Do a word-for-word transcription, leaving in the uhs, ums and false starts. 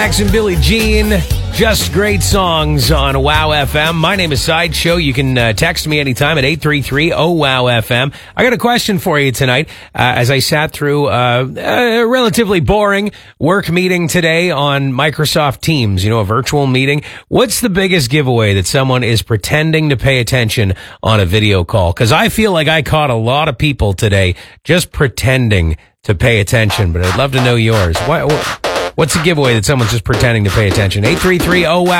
Max and Billie Jean, just great songs on Wow F M. My name is Sideshow. You can uh, text me anytime at eight three three oh wow F M. I got a question for you tonight. Uh, as I sat through uh, a relatively boring work meeting today on Microsoft Teams, you know, a virtual meeting. What's the biggest giveaway that someone is pretending to pay attention on a video call? Because I feel like I caught a lot of people today just pretending to pay attention, but I'd love to know yours. What, what What's the giveaway that someone's just pretending to pay attention? eight three three oh wow